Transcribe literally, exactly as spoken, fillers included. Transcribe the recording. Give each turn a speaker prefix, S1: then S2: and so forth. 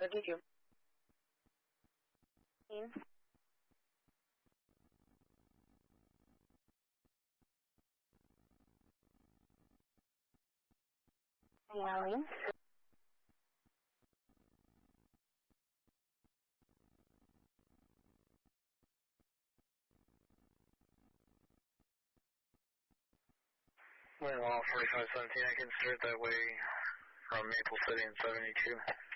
S1: fifty-two. Eileen.
S2: Wind wall forty-five seventeen, I can start that way from Maple City and seventy-two.